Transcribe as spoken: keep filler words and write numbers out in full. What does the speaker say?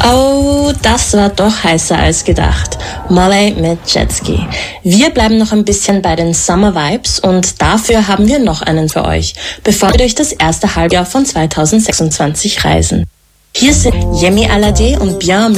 Oh, das war doch heißer als gedacht. Molly mit Jetski. Wir bleiben noch ein bisschen bei den Summer Vibes und dafür haben wir noch einen für euch, bevor wir durch das erste Halbjahr von zweitausendsechsundzwanzig reisen. Hier sind Yemi Alade und Bien